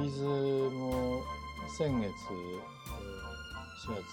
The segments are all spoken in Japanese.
ビーズも先月、4月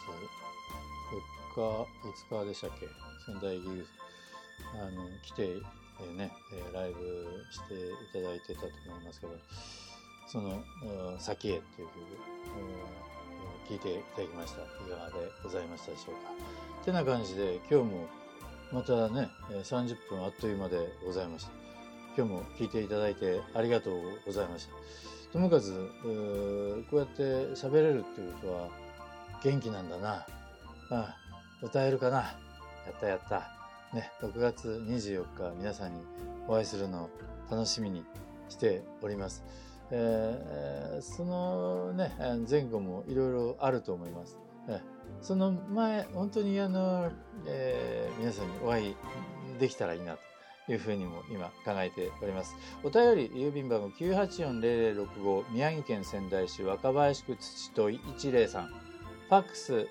4日、5日でしたっけ、仙台ギグ来て、ね、ライブしていただいてたと思いますけど、その先へっていう曲、聞いていただきました。いかがでございましたでしょうか。てな感じで今日もまたね、30分あっという間でございました。今日も聞いていただいてありがとうございました。ともかくこうやって喋れるっていうことは元気なんだな。歌えるかな。やったやった。ね、6月24日皆さんにお会いするのを楽しみにしております。そのね、前後もいろいろあると思います。その前、本当に皆さんにお会いできたらいいなというふうにも今考えております。お便り、郵便番号 9840065 宮城県仙台市若林区土戸103、ファックス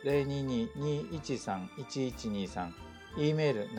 022-213-1123、E メール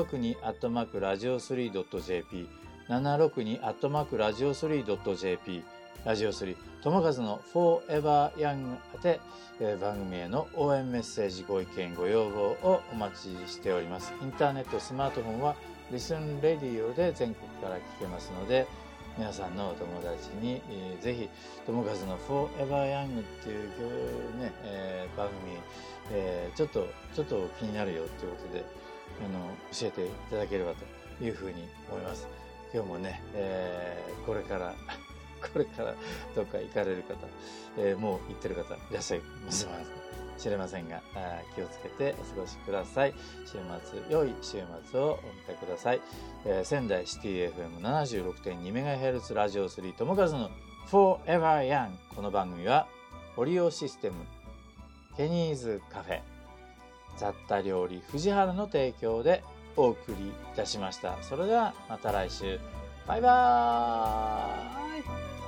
762@radio3.jp、762@radio3.jp、ラジオ3、友和の Forever Young 宛て、番組への応援メッセージ、ご意見、ご要望をお待ちしております。インターネット、スマートフォンはリスンレディオで全国から聞けますので、皆さんのお友達に、ぜひ友和の Forever Young っていうね、番組、ちょっと気になるよということで教えていただければというふうに思います。今日もね、これからどっか行かれる方、もう行ってる方いらっしゃるかもしれませんが、気をつけてお過ごしください。良い週末をお迎えください。仙台シティ FM76.2MHz ラジオ3友和の Forever Young。 この番組はオリオシステム、ケニーズカフェ、雑多料理藤原の提供でお送りいたしました。それではまた来週。バイバーイ。